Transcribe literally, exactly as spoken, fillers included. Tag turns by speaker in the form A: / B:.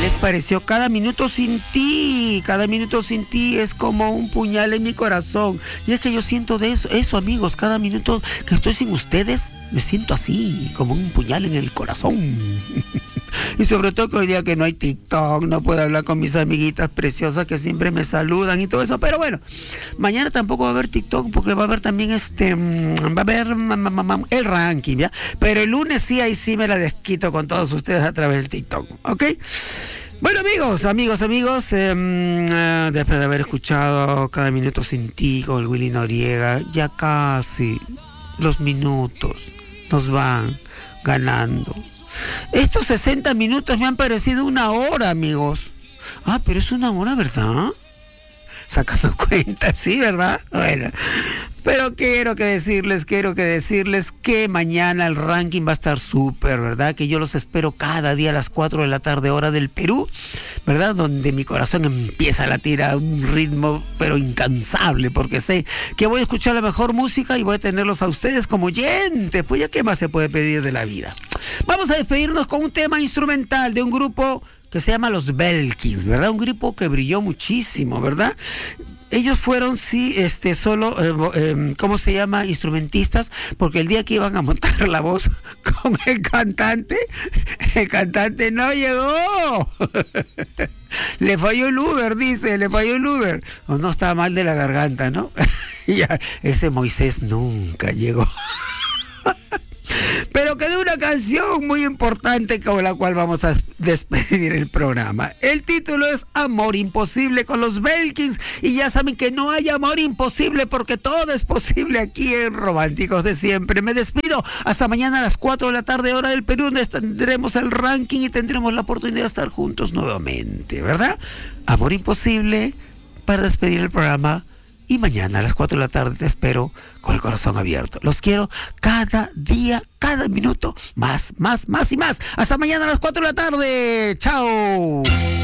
A: les pareció? Cada minuto sin ti, cada minuto sin ti es como un puñal en mi corazón. Y es que yo siento de eso, eso amigos, cada minuto que estoy sin ustedes, me siento así, como un puñal en el corazón. Y sobre todo que hoy día que no hay TikTok, no puedo hablar con mis amiguitas preciosas que siempre me saludan y todo eso. Pero bueno, mañana tampoco va a haber TikTok porque va a haber también este, va a haber el ranking, ¿ya? Pero el lunes sí, ahí sí me la desquito con todos ustedes a través del TikTok, ¿ok? Bueno amigos, amigos, amigos, eh, eh, después de haber escuchado Cada Minuto Sin Ti con el Willy Noriega, ya casi los minutos nos van ganando. Estos sesenta minutos me han parecido una hora, amigos. Ah, pero es una hora, ¿verdad? Sacando cuenta, sí, ¿verdad? Bueno, pero quiero que decirles, quiero que decirles que mañana el ranking va a estar súper, ¿verdad? Que yo los espero cada día a las cuatro de la tarde, hora del Perú, ¿verdad? Donde mi corazón empieza a latir a un ritmo, pero incansable, porque sé que voy a escuchar la mejor música y voy a tenerlos a ustedes como oyentes. Pues ya, ¿qué más se puede pedir de la vida? Vamos a despedirnos con un tema instrumental de un grupo que se llama Los Belkins, ¿verdad? Un grupo que brilló muchísimo, ¿verdad? Ellos fueron, sí, este, solo, eh, eh, ¿cómo se llama? Instrumentistas, porque el día que iban a montar la voz con el cantante, el cantante no llegó. Le falló el Uber, dice, le falló el Uber. O no, estaba mal de la garganta, ¿no? Ya, ese Moisés nunca llegó. Pero quedó una canción muy importante con la cual vamos a despedir el programa. El título es Amor Imposible con los Belkins. Y ya saben que no hay amor imposible porque todo es posible aquí en Románticos de Siempre. Me despido hasta mañana a las cuatro de la tarde, hora del Perú, donde tendremos el ranking y tendremos la oportunidad de estar juntos nuevamente, ¿verdad? Amor Imposible para despedir el programa. Y mañana a las cuatro de la tarde te espero con el corazón abierto. Los quiero cada día, cada minuto, más, más, más y más. Hasta mañana a las cuatro de la tarde. ¡Chao!